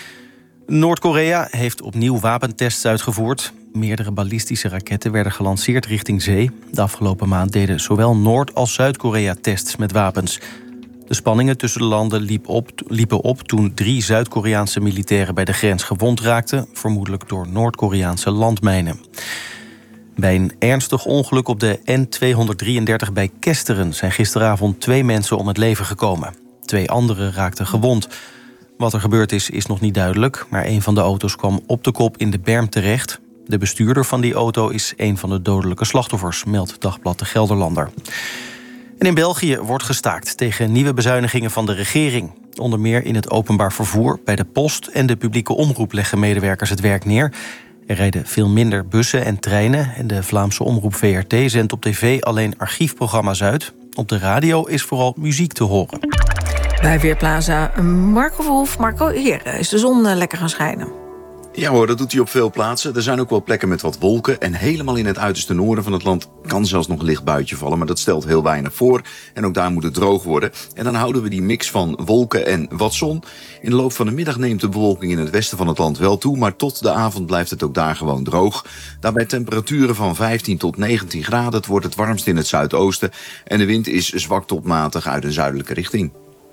Noord-Korea heeft opnieuw wapentests uitgevoerd. Meerdere ballistische raketten werden gelanceerd richting zee. De afgelopen maand deden zowel Noord- als Zuid-Korea tests met wapens. De spanningen tussen de landen liepen op toen 3 Zuid-Koreaanse militairen bij de grens gewond raakten, vermoedelijk door Noord-Koreaanse landmijnen. Bij een ernstig ongeluk op de N233 bij Kesteren zijn gisteravond 2 mensen om het leven gekomen. 2 anderen raakten gewond. Wat er gebeurd is nog niet duidelijk, maar een van de auto's kwam op de kop in de berm terecht. De bestuurder van die auto is een van de dodelijke slachtoffers, meldt Dagblad de Gelderlander. En in België wordt gestaakt tegen nieuwe bezuinigingen van de regering. Onder meer in het openbaar vervoer, bij de post en de publieke omroep leggen medewerkers het werk neer. Er rijden veel minder bussen en treinen en de Vlaamse omroep VRT zendt op tv alleen archiefprogramma's uit. Op de radio is vooral muziek te horen. Bij Weerplaza Marco Verhoef. Marco, hier is de zon lekker gaan schijnen. Ja hoor, dat doet hij op veel plaatsen. Er zijn ook wel plekken met wat wolken. En helemaal in het uiterste noorden van het land kan zelfs nog een licht buitje vallen. Maar dat stelt heel weinig voor. En ook daar moet het droog worden. En dan houden we die mix van wolken en wat zon. In de loop van de middag neemt de bewolking in het westen van het land wel toe. Maar tot de avond blijft het ook daar gewoon droog. Daarbij temperaturen van 15 tot 19 graden. Het wordt het warmst in het zuidoosten. En de wind is zwak tot matig uit een zuidelijke richting.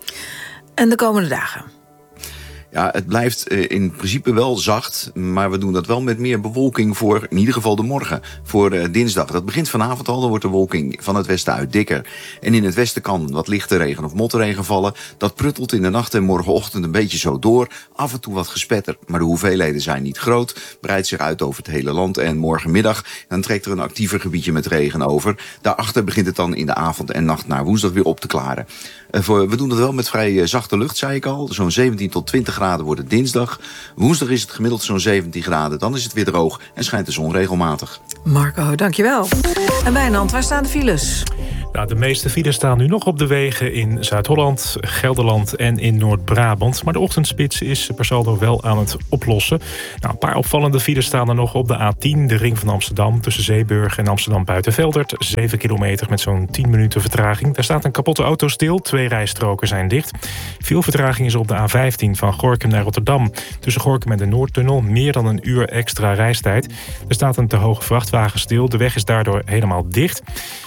En de komende dagen? Ja, het blijft in principe wel zacht, maar we doen dat wel met meer bewolking voor in ieder geval de morgen, voor dinsdag. Dat begint vanavond al, dan wordt de wolking van het westen uit dikker. En in het westen kan wat lichte regen of motregen vallen. Dat pruttelt in de nacht en morgenochtend een beetje zo door. Af en toe wat gespetter, maar de hoeveelheden zijn niet groot. Breidt zich uit over het hele land en morgenmiddag dan trekt er een actiever gebiedje met regen over. Daarachter begint het dan in de avond en nacht naar woensdag weer op te klaren. We doen dat wel met vrij zachte lucht, zei ik al. Zo'n 17 tot 20 graden wordt het dinsdag. Woensdag is het gemiddeld zo'n 17 graden. Dan is het weer droog en schijnt de zon regelmatig. Marco, dankjewel. En Wijnand, waar staan de files? Nou, de meeste files staan nu nog op de wegen in Zuid-Holland, Gelderland en in Noord-Brabant. Maar de ochtendspits is per saldo wel aan het oplossen. Nou, een paar opvallende files staan er nog op de A10, de ring van Amsterdam, tussen Zeeburg en Amsterdam-Buitenveldert. 7 kilometer met zo'n 10 minuten vertraging. Daar staat een kapotte auto stil, 2 rijstroken zijn dicht. Veel vertraging is op de A15 van Gorinchem naar Rotterdam. Tussen Gorinchem en de Noordtunnel meer dan een uur extra reistijd. Er staat een te hoge vrachtwagen stil, de weg is daardoor helemaal dicht.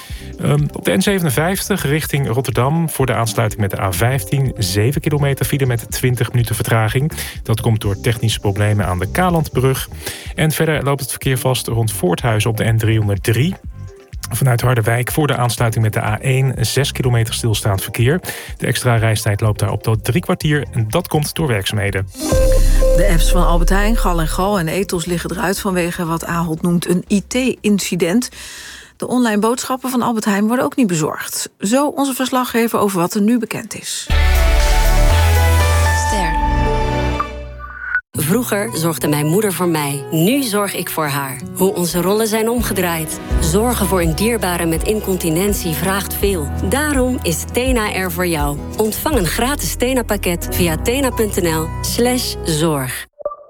Op de N57 richting Rotterdam voor de aansluiting met de A15... 7 kilometer file met 20 minuten vertraging. Dat komt door technische problemen aan de Kalandbrug. En verder loopt het verkeer vast rond Voorthuizen op de N303... Vanuit Harderwijk voor de aansluiting met de A1 6 kilometer stilstaand verkeer. De extra reistijd loopt daar op tot 3 kwartier en dat komt door werkzaamheden. De apps van Albert Heijn, Gal & Gal en Ethos liggen eruit vanwege wat Ahold noemt een IT-incident. De online boodschappen van Albert Heijn worden ook niet bezorgd. Zo onze verslaggever over wat er nu bekend is. Vroeger zorgde mijn moeder voor mij. Nu zorg ik voor haar. Hoe onze rollen zijn omgedraaid. Zorgen voor een dierbare met incontinentie vraagt veel. Daarom is Tena er voor jou. Ontvang een gratis Tena-pakket via tena.nl/zorg.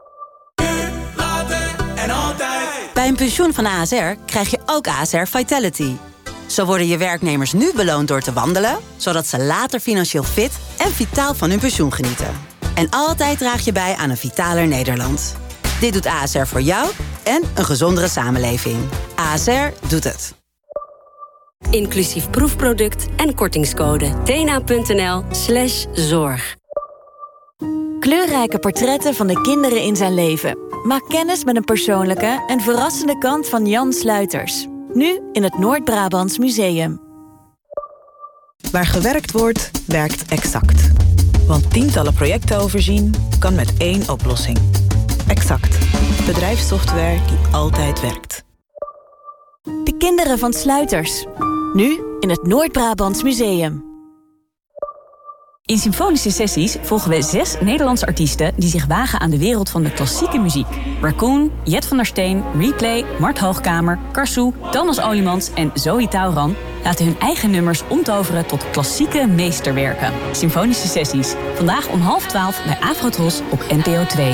Bij een pensioen van ASR krijg je ook ASR Vitality. Zo worden je werknemers nu beloond door te wandelen, zodat ze later financieel fit en vitaal van hun pensioen genieten. En altijd draag je bij aan een vitaler Nederland. Dit doet ASR voor jou en een gezondere samenleving. ASR doet het. Inclusief proefproduct en kortingscode. tena.nl/zorg. Kleurrijke portretten van de kinderen in zijn leven. Maak kennis met een persoonlijke en verrassende kant van Jan Sluiters. Nu in het Noord-Brabants Museum. Waar gewerkt wordt, werkt Exact. Want tientallen projecten overzien kan met één oplossing. Exact. Bedrijfssoftware die altijd werkt. De kinderen van Sluiters. Nu in het Noord-Brabants Museum. In Symfonische Sessies volgen we 6 Nederlandse artiesten die zich wagen aan de wereld van de klassieke muziek. Raccoon, Jet van der Steen, Replay, Mart Hoogkamer, Karsou, Thomas Olimans en Zoe Tauran laten hun eigen nummers omtoveren tot klassieke meesterwerken. Symfonische Sessies. Vandaag om 11:30 bij Afrotros op NPO 2.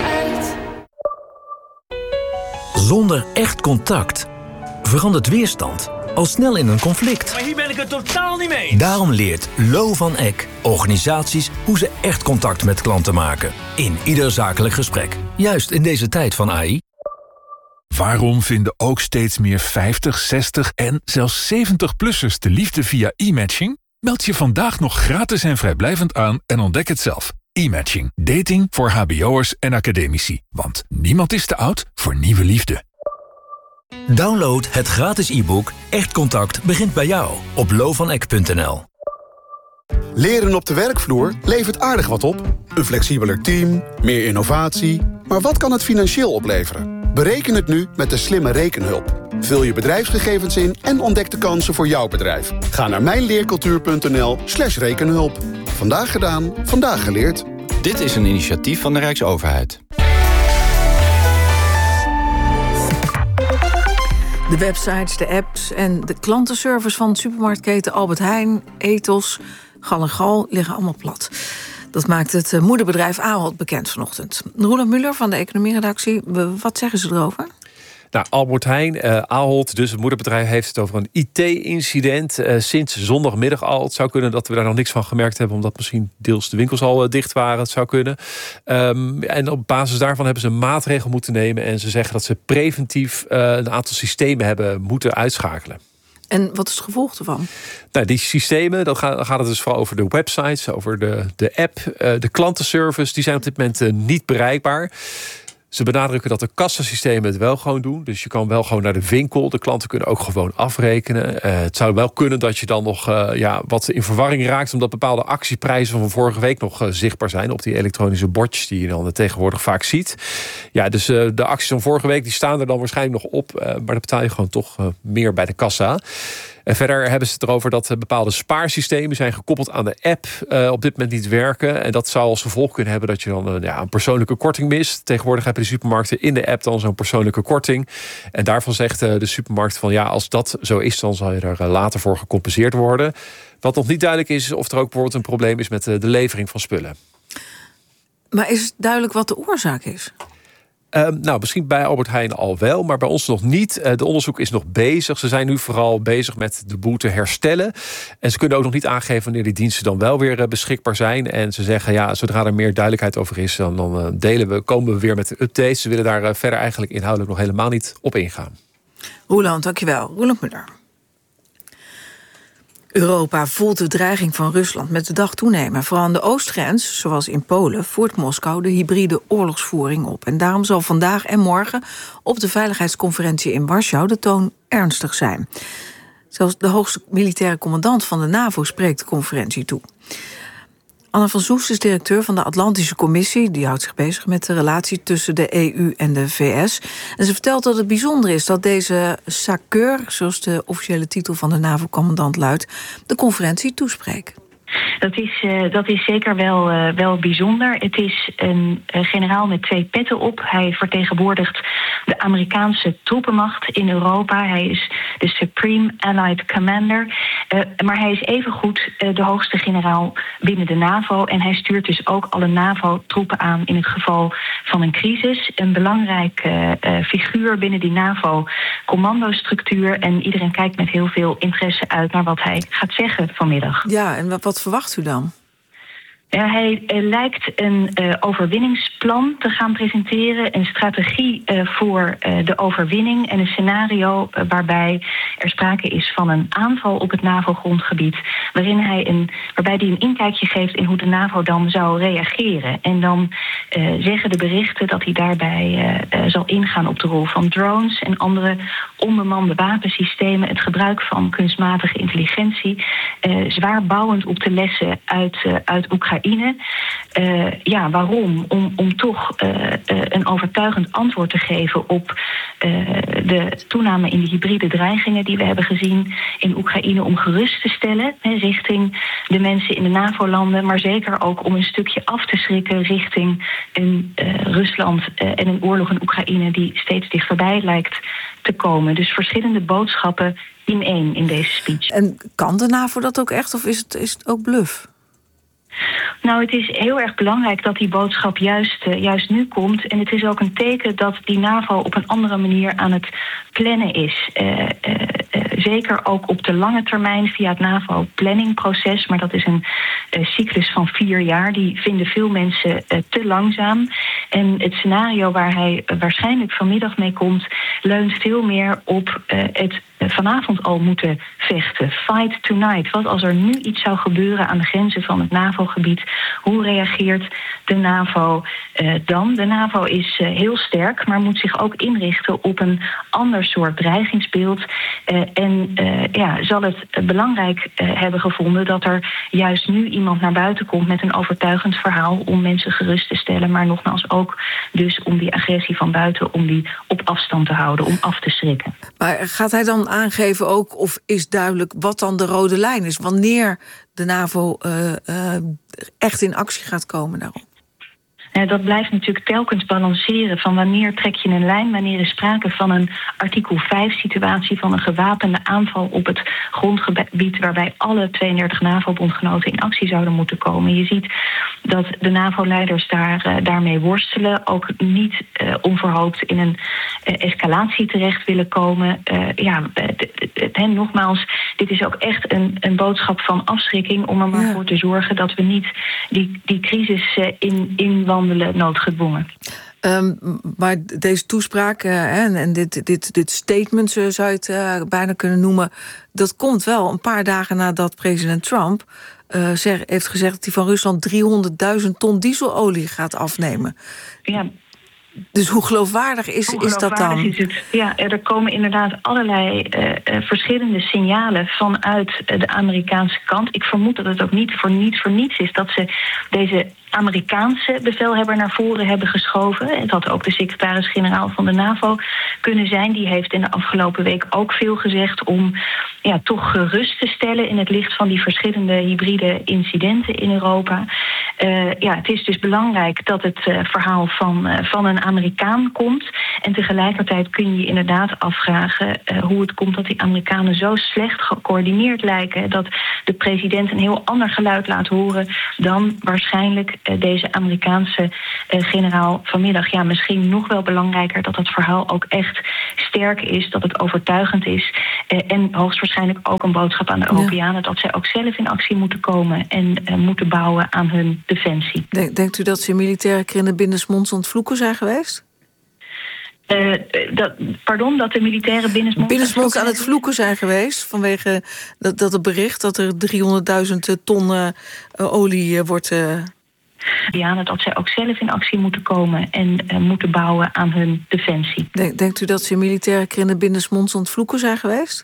Zonder echt contact verandert weerstand al snel in een conflict. Maar hier ben ik het totaal niet mee. Daarom leert Lo van Eck organisaties hoe ze echt contact met klanten maken. In ieder zakelijk gesprek. Juist in deze tijd van AI. Waarom vinden ook steeds meer 50, 60 en zelfs 70-plussers de liefde via e-matching? Meld je vandaag nog gratis en vrijblijvend aan en ontdek het zelf. E-matching. Dating voor hbo'ers en academici. Want niemand is te oud voor nieuwe liefde. Download het gratis e-book Echt Contact begint bij jou op lovaneck.nl. Leren op de werkvloer levert aardig wat op. Een flexibeler team, meer innovatie. Maar wat kan het financieel opleveren? Bereken het nu met de slimme rekenhulp. Vul je bedrijfsgegevens in en ontdek de kansen voor jouw bedrijf. Ga naar mijnleercultuur.nl/rekenhulp. Vandaag gedaan, vandaag geleerd. Dit is een initiatief van de Rijksoverheid. De websites, de apps en de klantenservice van supermarktketen Albert Heijn, Ethos, Gal & Gal liggen allemaal plat. Dat maakt het moederbedrijf Ahold bekend vanochtend. Roland Muller van de economieredactie, wat zeggen ze erover? Nou, Albert Heijn, Ahold, dus het moederbedrijf, heeft het over een IT-incident sinds zondagmiddag al. Het zou kunnen dat we daar nog niks van gemerkt hebben, omdat misschien deels de winkels al dicht waren. Het zou kunnen. En op basis daarvan hebben ze een maatregel moeten nemen. En ze zeggen dat ze preventief een aantal systemen hebben moeten uitschakelen. En wat is het gevolg ervan? Nou, die systemen, dan gaat het dus vooral over de websites, over de app, de klantenservice. Die zijn op dit moment niet bereikbaar. Ze benadrukken dat de kassasystemen het wel gewoon doen. Dus je kan wel gewoon naar de winkel. De klanten kunnen ook gewoon afrekenen. Het zou wel kunnen dat je dan nog wat in verwarring raakt, omdat bepaalde actieprijzen van vorige week nog zichtbaar zijn op die elektronische bordjes die je dan tegenwoordig vaak ziet. Ja, dus de acties van vorige week die staan er dan waarschijnlijk nog op. Maar dan betaal je gewoon toch meer bij de kassa. En verder hebben ze het erover dat bepaalde spaarsystemen zijn gekoppeld aan de app op dit moment niet werken. En dat zou als gevolg kunnen hebben dat je dan een persoonlijke korting mist. Tegenwoordig hebben de supermarkten in de app dan zo'n persoonlijke korting. En daarvan zegt de supermarkt van als dat zo is, dan zal je er later voor gecompenseerd worden. Wat nog niet duidelijk is of er ook bijvoorbeeld een probleem is met de levering van spullen. Maar is het duidelijk wat de oorzaak is? Misschien bij Albert Heijn al wel, maar bij ons nog niet. De onderzoek is nog bezig. Ze zijn nu vooral bezig met de boel te herstellen. En ze kunnen ook nog niet aangeven wanneer die diensten dan wel weer beschikbaar zijn. En ze zeggen, zodra er meer duidelijkheid over is, dan komen we weer met de updates. Ze willen daar verder eigenlijk inhoudelijk nog helemaal niet op ingaan. Roland, dankjewel. Roland Muller. Europa voelt de dreiging van Rusland met de dag toenemen. Vooral aan de oostgrens, zoals in Polen, voert Moskou de hybride oorlogsvoering op. En daarom zal vandaag en morgen op de veiligheidsconferentie in Warschau de toon ernstig zijn. Zelfs de hoogste militaire commandant van de NAVO spreekt de conferentie toe. Anna van Soest is directeur van de Atlantische Commissie. Die houdt zich bezig met de relatie tussen de EU en de VS. En ze vertelt dat het bijzonder is dat deze SACEUR, zoals de officiële titel van de NAVO-commandant luidt, de conferentie toespreekt. Dat is zeker wel bijzonder. Het is een generaal met 2 petten op. Hij vertegenwoordigt de Amerikaanse troepenmacht in Europa. Hij is de Supreme Allied Commander. Maar hij is evengoed de hoogste generaal binnen de NAVO. En hij stuurt dus ook alle NAVO-troepen aan in het geval van een crisis. Een belangrijke figuur binnen die NAVO-commandostructuur. En iedereen kijkt met heel veel interesse uit naar wat hij gaat zeggen vanmiddag. Ja, en wat verwacht u dan? Hij lijkt een overwinningsplan te gaan presenteren. Een strategie voor de overwinning. En een scenario waarbij er sprake is van een aanval op het NAVO-grondgebied. Waarbij hij een inkijkje geeft in hoe de NAVO dan zou reageren. En dan zeggen de berichten dat hij daarbij zal ingaan op de rol van drones en andere onbemande wapensystemen. Het gebruik van kunstmatige intelligentie. Zwaar bouwend op de lessen uit Oekraïne. Waarom? Om toch een overtuigend antwoord te geven op de toename in de hybride dreigingen die we hebben gezien in Oekraïne, om gerust te stellen richting de mensen in de NAVO-landen, maar zeker ook om een stukje af te schrikken richting Rusland en een oorlog in Oekraïne die steeds dichterbij lijkt te komen. Dus verschillende boodschappen in één in deze speech. En kan de NAVO dat ook echt, of is het ook bluff? Nou, het is heel erg belangrijk dat die boodschap juist nu komt. En het is ook een teken dat die NAVO op een andere manier aan het plannen is. Zeker ook op de lange termijn via het NAVO-planningproces. Maar dat is een cyclus van 4 jaar. Die vinden veel mensen te langzaam. En het scenario waar hij waarschijnlijk vanmiddag mee komt, leunt veel meer op het vanavond al moeten vechten. Fight tonight. Wat als er nu iets zou gebeuren aan de grenzen van het NAVO-gebied? Hoe reageert de NAVO dan? De NAVO is heel sterk, maar moet zich ook inrichten op een ander soort dreigingsbeeld. Zal het belangrijk hebben gevonden dat er juist nu iemand naar buiten komt met een overtuigend verhaal om mensen gerust te stellen, maar nogmaals ook dus om die agressie van buiten, om die op afstand te houden, om af te schrikken. Maar gaat hij dan aangeven ook, of is duidelijk wat dan de rode lijn is? Wanneer de NAVO echt in actie gaat komen daarop? Dat blijft natuurlijk telkens balanceren van wanneer trek je een lijn, wanneer is sprake van een artikel 5-situatie, van een gewapende aanval op het grondgebied waarbij alle 32 NAVO-bondgenoten in actie zouden moeten komen. Je ziet dat de NAVO-leiders daarmee worstelen, ook niet onverhoopt in een escalatie terecht willen komen. Nogmaals, dit is ook echt een boodschap van afschrikking om er maar voor te zorgen dat we niet die crisis inwandelen noodgedwongen. Maar deze toespraak en dit statement, zou je het bijna kunnen noemen, dat komt wel een paar dagen nadat president Trump heeft gezegd dat hij van Rusland 300.000 ton dieselolie gaat afnemen. Ja. Dus hoe geloofwaardig is dat dan? Is het? Ja, er komen inderdaad allerlei verschillende signalen vanuit de Amerikaanse kant. Ik vermoed dat het ook niet voor niets is dat ze deze Amerikaanse bevelhebber naar voren hebben geschoven. Het had ook de secretaris-generaal van de NAVO kunnen zijn. Die heeft in de afgelopen week ook veel gezegd om toch gerust te stellen in het licht van die verschillende hybride incidenten in Europa. Het is dus belangrijk dat het verhaal van een Amerikaan komt. En tegelijkertijd kun je je inderdaad afvragen hoe het komt dat die Amerikanen zo slecht gecoördineerd lijken, dat de president een heel ander geluid laat horen dan waarschijnlijk deze Amerikaanse generaal vanmiddag. Ja, misschien nog wel belangrijker dat het verhaal ook echt sterk is, dat het overtuigend is en hoogstwaarschijnlijk ook een boodschap aan de Europeanen dat zij ook zelf in actie moeten komen en moeten bouwen aan hun defensie. Denkt u dat ze in militaire kringen binnensmonds aan het vloeken zijn geweest? Dat de militairen binnensmonds aan het vloeken zijn geweest vanwege dat het bericht dat er 300.000 ton olie wordt. Dat zij ook zelf in actie moeten komen en moeten bouwen aan hun defensie. Denkt u dat ze in militaire kringen binnensmonds aan het vloeken zijn geweest?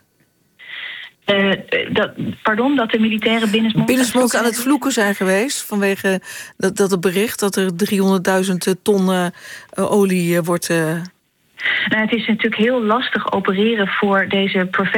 Dat de militairen binnensmonds aan het vloeken zijn geweest vanwege dat het bericht dat er 300.000 ton olie wordt. Het is natuurlijk heel lastig opereren voor deze